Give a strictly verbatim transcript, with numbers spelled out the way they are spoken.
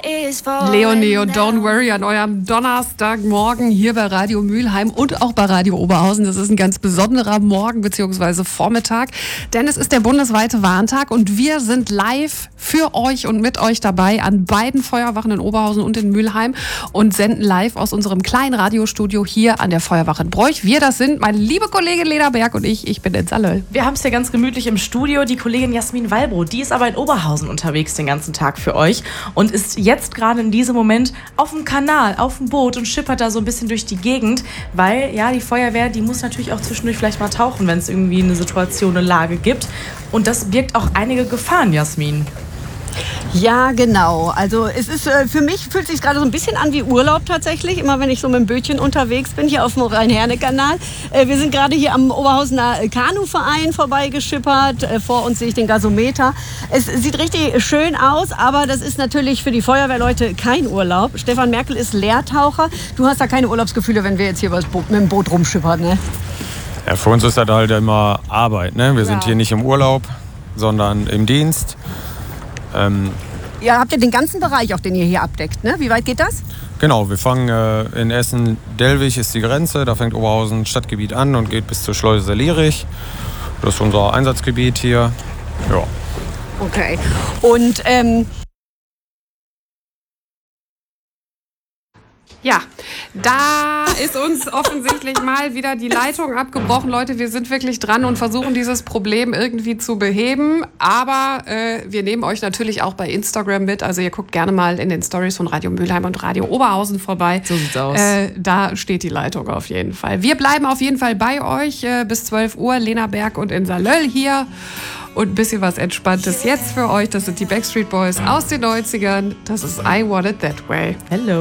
Leonie und Don't Worry an eurem Donnerstagmorgen hier bei Radio Mülheim und auch bei Radio Oberhausen. Das ist ein ganz besonderer Morgen bzw. Vormittag, denn es ist der bundesweite Warntag und wir sind live für euch und mit euch dabei an beiden Feuerwachen in Oberhausen und in Mülheim und senden live aus unserem kleinen Radiostudio hier an der Feuerwache in Broich. Wir, das sind meine liebe Kollegin Lena Berg und ich, ich bin in Sallöll. Wir haben es ja ganz gemütlich im Studio. Die Kollegin Jasmin Wallbrodt, die ist aber in Oberhausen unterwegs den ganzen Tag für euch und ist jetzt gerade in diesem Moment auf dem Kanal, auf dem Boot und schippert da so ein bisschen durch die Gegend, weil ja, die Feuerwehr, die muss natürlich auch zwischendurch vielleicht mal tauchen, wenn es irgendwie eine Situation, eine Lage gibt. Und das birgt auch einige Gefahren, Jasmin. Ja, genau. Also es ist äh, für mich fühlt sich gerade so ein bisschen an wie Urlaub tatsächlich. Immer wenn ich so mit dem Bötchen unterwegs bin hier auf dem Rhein-Herne-Kanal. Äh, wir sind gerade hier am Oberhausener Kanuverein vorbeigeschippert. Äh, vor uns sehe ich den Gasometer. Es sieht richtig schön aus, aber das ist natürlich für die Feuerwehrleute kein Urlaub. Stefan Merkel ist Lehrtaucher. Du hast da keine Urlaubsgefühle, wenn wir jetzt hier mit dem Boot rumschippern, ne? Ja, für uns ist das halt immer Arbeit, ne? Wir Ja. sind hier nicht im Urlaub, sondern im Dienst. Ähm, Ihr habt ja den ganzen Bereich, auch den ihr hier abdeckt, ne? Wie weit geht das? genau, wir fangen äh, in Essen-Dellwig ist die Grenze, da fängt Oberhausen Stadtgebiet an und geht bis zur Schleuse Lierich. Das ist unser Einsatzgebiet hier. Ja. Okay. Und ähm, Ja, da ist uns offensichtlich mal wieder die Leitung abgebrochen. Leute, wir sind wirklich dran und versuchen dieses Problem irgendwie zu beheben. Aber äh, wir nehmen euch natürlich auch bei Instagram mit. Also ihr guckt gerne mal in den Stories von Radio Mülheim und Radio Oberhausen vorbei. So sieht's aus. Äh, da steht die Leitung auf jeden Fall. Wir bleiben auf jeden Fall bei euch äh, bis zwölf Uhr. Lena Berg und in Sallöll hier. Und ein bisschen was Entspanntes jetzt für euch. Das sind die Backstreet Boys aus den neunzigern. Das ist I Want It That Way. Hello.